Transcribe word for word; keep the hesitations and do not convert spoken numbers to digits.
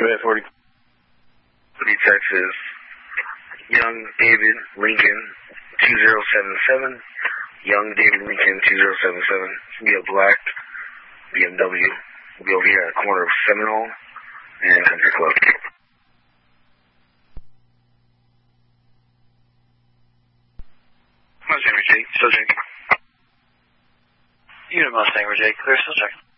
Command forty. forty, Texas. Young David Lincoln two zero seven seven. Young David Lincoln two zero seven seven. Be a black B M W. We'll be over here at the corner of Seminole and Country Club. Mustang J, still checking. Unit Mustang J, clear, still checking.